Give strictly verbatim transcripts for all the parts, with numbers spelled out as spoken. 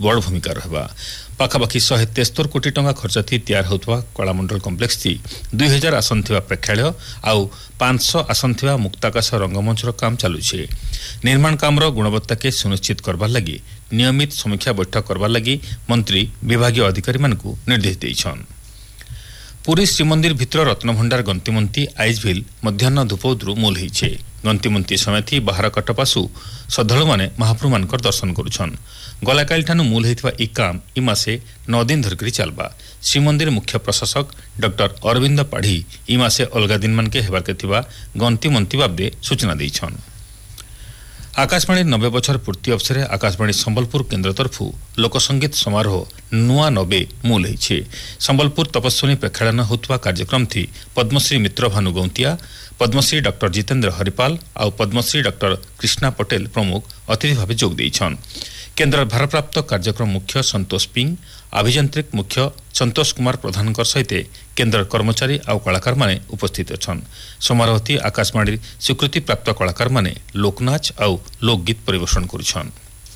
बड़ भूमिका रहबा पाखापाखि शहे तेस्तोर कोटी टंका खर्च थी तैयार होतवा कलामंडल कॉम्प्लेक्स थी दुई हजार आसन थिबा प्रेक्षालय आउ पांच सौ आसन थिबा मुक्ताकाश रंगमंचर काम चालुछे। निर्माण कामर गुणवत्ता के सुनिश्चित करबार लगी नियमित समीक्षा बैठक करबार लगी मंत्री विभागीय अधिकारी मानकु निर्देश देइछन। पुरी श्रीमंदिर भितर रत्नभंडार गंतिमंती आइजभिल मध्याह्न धूपद्रु मूल होइछे। गंतिमंती समेत बाहर कटपासु श्रद्धालु माने महाप्रभु मानकर दर्शन करुछन। गलाकाल ठानु मूल होइथिबा ई काम ई मासे नौ दिन धरकरी चलबा। श्रीमंदिर मुख्य प्रशासक डॉक्टर अरविंद पाढ़ी ई मासे अलगा दिन मानके हेबार के थिबा गंतिमंती बाबदे सूचना देइछन। आकाशवाणी नब्बे बछर पूर्ति अवसर आकाशवाणी संबलपुर केन्द्र तरफु लोकसंगीत समारोह नुआ नबे मूल होइछे। संबलपुर तपस्विनी प्रेक्षालन होतवा कार्यक्रम थी पद्मश्री मित्र भानु गौंतिया, पद्मश्री डॉक्टर जितेंद्र हरिपाल आउ पद्मश्री डॉक्टर कृष्णा पटेल प्रमुख अतिथि भाव जोग देइछन। केन्द्र भारप्राप्त कार्यक्रम मुख्य संतोष पिंग, अभियांत्रिक मुख्य संतोष कुमार प्रधान सहित केन्द्र कर्मचारी आउ कलाकार माने उपस्थित अछन। समारोहती आकाशवाणी स्वीकृति प्राप्त कलाकार माने लोकनाच आउ लोकगीत परिवेषण करुछन।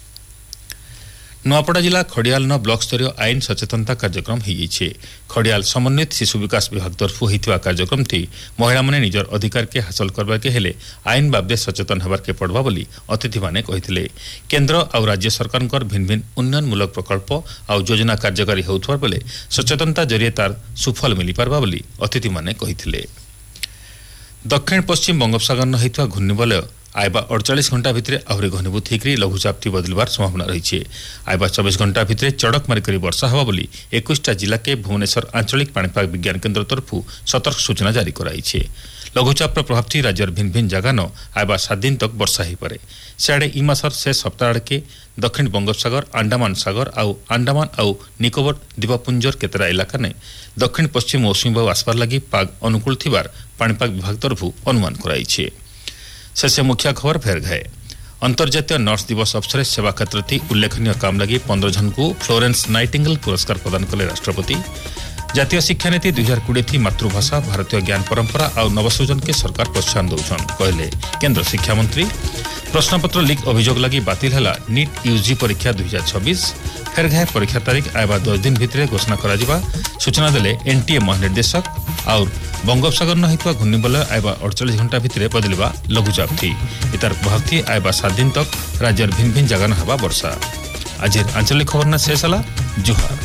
नुआपड़ा जिला खड़ियाल न ब्लॉक स्तरीय आईन सचेतनता कार्यक्रम होइछे। खड़ियाल समन्वित शिशु विकास विभाग तरफु होइथिबा कार्यक्रम थी महिला माने निजर अधिकार के हासिल करबा के हेले आईन बाबदे सचेतन हेबार के पड़बा बोली अतिथि माने कहिथिले। केन्द्र आउ राज्य सरकारकर भिन्न भिन्न उन्नयनमूलक प्रकल्प आउ योजना कार्यकारी होउथबार बेले सचेतनता जरिए तार सुफल मिली पारबा बोली अतिथि माने कहिथिले। दक्षिण पश्चिम बंगोपसागर न होइथिबा घूर्णिबलय आयबा अड़चाश घंटा भितर आहरी घनीभूत होकर लघुचापटी बदलवार संभावना रही। आयबा चौबीस घंटा भितर चड़क मारिक वर्षा हवा बोली इक्कीसटा जिला के भुवनेश्वर आंचलिक पाणीपाग विज्ञान केन्द्र तरफु सतर्क सूचना जारी कराई। लघुचापर प्रभाव थी राज्यर भिन्न भिन्न जगह न आयबा सात दिन तक वर्षा हो पारे। सियाड़े इ मासर शेष सप्ताह आड़के दक्षिण बंगोपसागर अंडमान सागर आउ अंडमान आउ निकोबर द्वीपपुंजर केतरा इलाका ने दक्षिण पश्चिम मौसुमी बायु आसबार लगी पाग अनुकूल थिबार पाणीपाग विभाग तरफु अनुमान कराई। शेष मुख्य खबर फेर गए। अंतर्जातीय नर्स दिवस अवसर सेवा क्षेत्र थी उल्लेखनीय काम लगी पंद्रह जन को फ्लोरेंस नाइटिंगेल पुरस्कार प्रदान कले राष्ट्रपति। जातीय शिक्षा नीति दुई हजार कोड़े थी मातृभाषा भारतीय ज्ञान परंपरा और नवसृजन के सरकार प्रोत्साहन दौन कहले केन्द्र शिक्षा मंत्री। प्रश्नपत्र लीक अभियोग लगी बातिल है नीट यूजी परीक्षा दुई हजार छब्बीस। फेर घाए परीक्षा तारीख आयबा दस दिन भितर घोषणा करा सूचना देले एनटीए महानिर्देशक। और बंगोपसागर न होइथिबा घूर्णिबलय आयबा अड़चाश घंटा भितर बदलवा लघुचाप थी इतार प्रभाव थी आयबा सात दिन तक राज्यर भिन्न भिन्न जगह न हवा वर्षा। आज आंचलिक खबर न शेष होला। जुहार।